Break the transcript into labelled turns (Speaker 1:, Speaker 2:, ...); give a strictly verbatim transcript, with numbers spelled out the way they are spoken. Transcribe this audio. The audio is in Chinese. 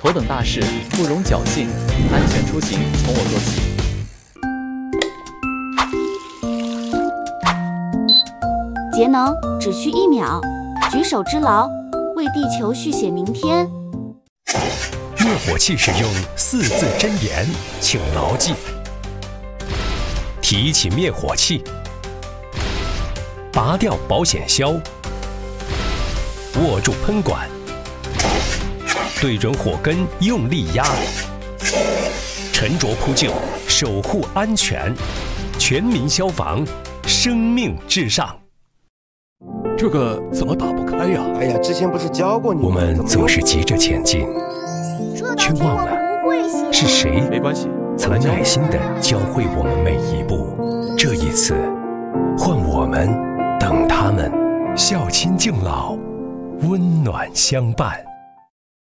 Speaker 1: 头等大事，不容侥幸，安全出行从我做起。
Speaker 2: 节能只需一秒，举手之劳，为地球续写明天。
Speaker 3: 灭火器使用四字真言，请牢记：提起灭火器，拔掉保险销，握住喷管，对准火根用力压，沉着扑救，守护安全。全民消防，生命至上。
Speaker 4: 这个怎么打不开呀？
Speaker 5: 哎呀，之前不是教过你吗？
Speaker 3: 我们总是急着前进，却忘了是谁
Speaker 4: 没关系，
Speaker 3: 曾耐心地教会我们每一步。这一次，换我们等他们，孝亲敬老，温暖相伴。